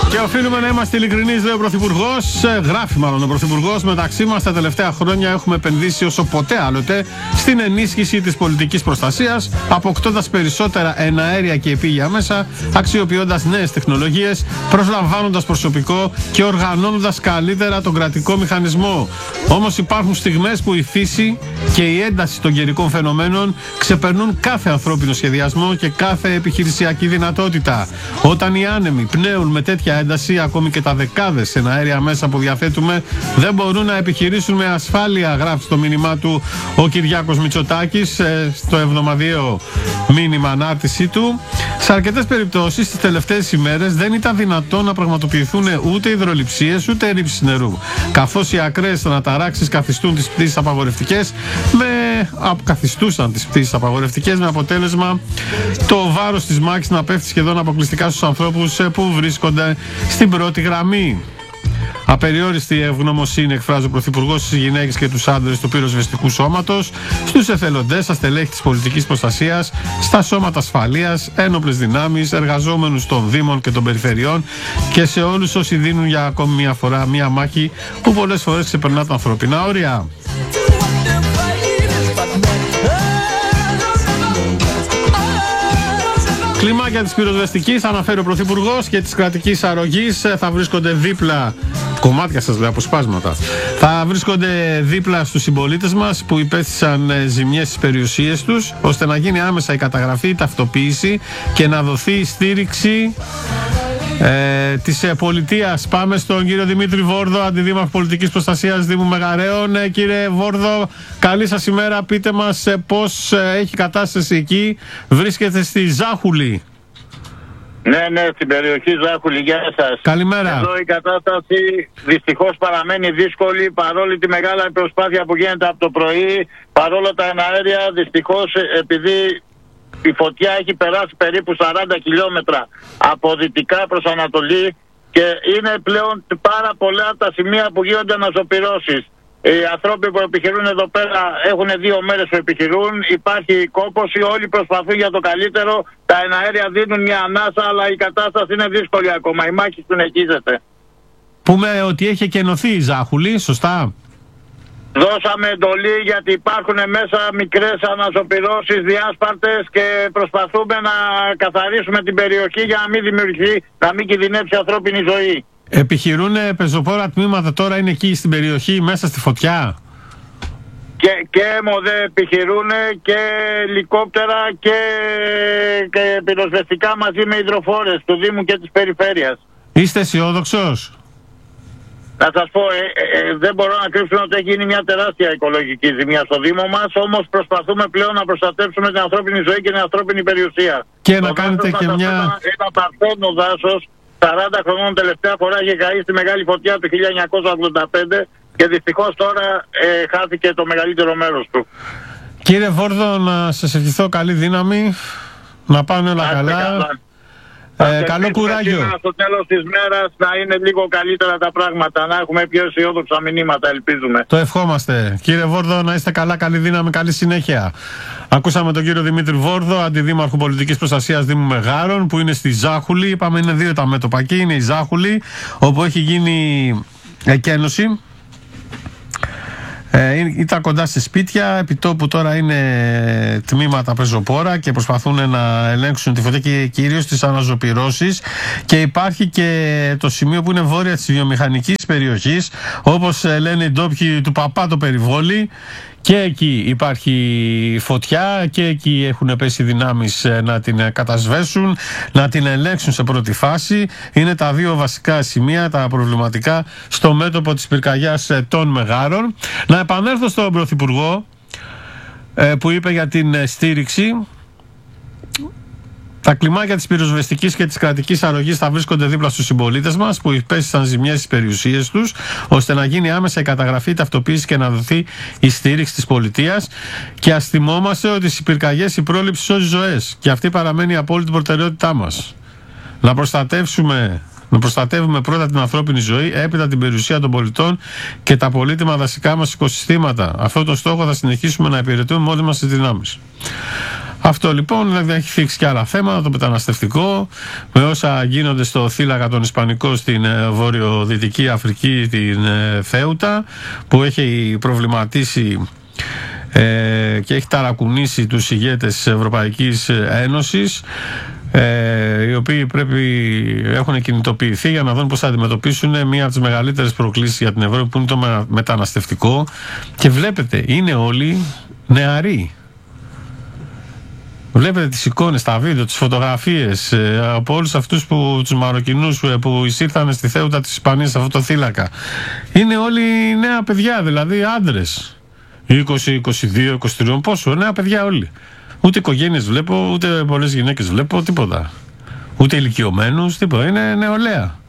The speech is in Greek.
Και οφείλουμε να είμαστε ειλικρινείς, λέει ο Πρωθυπουργός. Γράφει μάλλον ο Πρωθυπουργός. Μεταξύ μας τα τελευταία χρόνια έχουμε επενδύσει όσο ποτέ άλλοτε στην ενίσχυση της πολιτικής προστασίας, αποκτώντας περισσότερα εναέρια και επίγεια μέσα, αξιοποιώντας νέες τεχνολογίες, προσλαμβάνοντας προσωπικό και οργανώνοντας καλύτερα τον κρατικό μηχανισμό. Όμως υπάρχουν στιγμές που η φύση και η ένταση των καιρικών φαινομένων ξεπερνούν κάθε ανθρώπινο σχεδιασμό και κάθε επιχειρησιακή δυνατότητα. Όταν οι άνεμοι πνέουν με τέτοια ένταση, ακόμη και τα δεκάδες εναέρια μέσα που διαθέτουμε δεν μπορούν να επιχειρήσουν με ασφάλεια, γράφει στο μήνυμά του ο Κυριάκος Μητσοτάκης στο εβδομαδιαίο μήνυμα ανάρτησή του. Σε αρκετές περιπτώσεις τις τελευταίες ημέρες δεν ήταν δυνατόν να πραγματοποιηθούν ούτε υδρολειψίες ούτε ρήψεις νερού, καθώς οι ακραίες αναταράξεις καθιστούσαν τις πτήσεις απαγορευτικές, με αποτέλεσμα το βάρος της μάχης να πέφτει σχεδόν αποκλειστικά στους ανθρώπους που βρίσκονται στην πρώτη γραμμή. Απεριόριστη ευγνωμοσύνη εκφράζει ο Πρωθυπουργός στις γυναίκες και τους άντρες του πυροσβεστικού σώματος, στους εθελοντές, στα στελέχη της πολιτικής προστασίας, στα σώματα ασφαλείας, ένοπλες δυνάμεις, εργαζόμενους των Δήμων και των περιφερειών και σε όλους όσοι δίνουν για ακόμη μια φορά μια μάχη που πολλές φορές ξεπερνά τα ανθρώπινα όρια. Κλιμάκια της πυροσβεστικής, αναφέρει ο Πρωθυπουργός, και της κρατικής αρρωγής θα βρίσκονται δίπλα. Κομμάτια σας λέω, αποσπάσματα. Θα βρίσκονται δίπλα στους συμπολίτες μας που υπέστησαν ζημιές στις περιουσίες τους, ώστε να γίνει άμεσα η καταγραφή, η ταυτοποίηση και να δοθεί στήριξη της πολιτείας. Πάμε στον κύριο Δημήτρη Βόρδο, Αντιδήμαρχο Πολιτικής Προστασίας Δήμου Μεγαρέων. Κύριε Βόρδο, καλή σας ημέρα. Πείτε μας πώς έχει κατάσταση εκεί. Βρίσκεται στη Ζάχουλη. Ναι, στην περιοχή Ζάχουλη. Γεια σας. Καλημέρα. Εδώ η κατάσταση δυστυχώς παραμένει δύσκολη, παρόλη τη μεγάλη προσπάθεια που γίνεται από το πρωί, παρόλα τα εναέρια. Δυστυχώς, επειδή η φωτιά έχει περάσει περίπου 40 χιλιόμετρα από δυτικά προς ανατολή και είναι πλέον πάρα πολλά τα σημεία που γίνονται αναζωπυρώσεις. Οι άνθρωποι που επιχειρούν εδώ πέρα έχουν 2 μέρες που επιχειρούν, υπάρχει κόπωση, όλοι προσπαθούν για το καλύτερο, τα εναέρια δίνουν μια ανάσα, αλλά η κατάσταση είναι δύσκολη ακόμα, η μάχη συνεχίζεται. Πούμε ότι έχει εκενωθεί η Ζάχουλη, σωστά? Δώσαμε εντολή γιατί υπάρχουν μέσα μικρές αναζωπυρώσεις, διάσπαρτες, και προσπαθούμε να καθαρίσουμε την περιοχή για να μην δημιουργηθεί, να μην κινδυνεύσει ανθρώπινη ζωή. Επιχειρούν πεζοπόρα τμήματα τώρα, είναι εκεί στην περιοχή μέσα στη φωτιά? Και μοδέ επιχειρούν και ελικόπτερα και πυροσβεστικά μαζί με υδροφόρες του Δήμου και της Περιφέρειας. Είστε αισιόδοξος? Να σας πω, δεν μπορώ να κρύψω ότι έχει γίνει μια τεράστια οικολογική ζημιά στο Δήμο μας, όμως προσπαθούμε πλέον να προστατεύσουμε την ανθρώπινη ζωή και την ανθρώπινη περιουσία. Και να κάνετε και μια... Ένα παρθένο δάσος, 40 χρονών, τελευταία φορά είχε καεί στη μεγάλη φωτιά του 1985 και δυστυχώς τώρα χάθηκε το μεγαλύτερο μέρος του. Κύριε Βόρδο, να σας ευχηθώ καλή δύναμη, να πάνε όλα καλά. Καλό κουράγιο. Στο τέλος της μέρας να είναι λίγο καλύτερα τα πράγματα, να έχουμε πιο αισιόδοξα μηνύματα, ελπίζουμε. Το ευχόμαστε. Κύριε Βόρδο, να είστε καλά, καλή δύναμη, καλή συνέχεια. Ακούσαμε τον κύριο Δημήτρη Βόρδο, Αντιδήμαρχο Πολιτικής Προστασίας Δήμου Μεγάρων, που είναι στη Ζάχουλη. Είπαμε είναι 2 τα μέτωπα εκεί, είναι η Ζάχουλη, όπου έχει γίνει εκένωση. Ήταν κοντά σε σπίτια, επιτόπου τώρα είναι τμήματα πεζοπόρα και προσπαθούν να ελέγξουν τη φωτιά και κυρίως τις αναζωπυρώσεις, και υπάρχει και το σημείο που είναι βόρεια της βιομηχανικής περιοχής, όπως λένε οι ντόπιοι, του Παπά το Περιβόλι, και εκεί υπάρχει φωτιά και εκεί έχουν πέσει δυνάμεις να την κατασβέσουν, να την ελέγξουν σε πρώτη φάση. Είναι τα 2 βασικά σημεία, τα προβληματικά στο μέτωπο της πυρκαγιάς των Μεγάρων. Να επανέλθω στον Πρωθυπουργό που είπε για την στήριξη. Τα κλιμάκια της πυροσβεστικής και της κρατικής αρρωγής θα βρίσκονται δίπλα στους συμπολίτες μας που υπέστησαν ζημιές στις περιουσίες τους, ώστε να γίνει άμεσα η καταγραφή, η ταυτοποίηση και να δοθεί η στήριξη της πολιτείας. Και ας θυμόμαστε ότι στις πυρκαγιές η πρόληψη σώζει ζωές, και αυτή παραμένει η απόλυτη προτεραιότητά μας. Να προστατεύουμε πρώτα την ανθρώπινη ζωή, έπειτα την περιουσία των πολιτών και τα πολύτιμα δασικά μας οικοσυστήματα. Αυτό το στόχο θα συνεχίσουμε να υπηρετούμε μόνοι μας τις δυνάμεις. Αυτό λοιπόν δηλαδή έχει θίξει και άλλα θέματα, το μεταναστευτικό, με όσα γίνονται στο θύλακα των Ισπανικών στην βορειοδυτική Αφρική, την Θέουτα, που έχει προβληματίσει και έχει ταρακουνήσει τους ηγέτες της Ευρωπαϊκής Ένωσης, οι οποίοι έχουν κινητοποιηθεί για να δουν πώς θα αντιμετωπίσουν μία από τις μεγαλύτερες προκλήσεις για την Ευρώπη, που είναι το μεταναστευτικό. Και βλέπετε, είναι όλοι νεαροί. Βλέπετε τις εικόνες, τα βίντεο, τις φωτογραφίες από όλους αυτούς τους Μαροκινούς που εισήρθαν στη Θέουτα της Ισπανίας, σε αυτό το θύλακα. Είναι όλοι νέα παιδιά, δηλαδή άντρες. 20, 22, 23, πόσο, νέα παιδιά όλοι. Ούτε οικογένειες βλέπω, ούτε πολλές γυναίκες βλέπω, τίποτα. Ούτε ηλικιωμένους, τίποτα. Είναι νεολαία.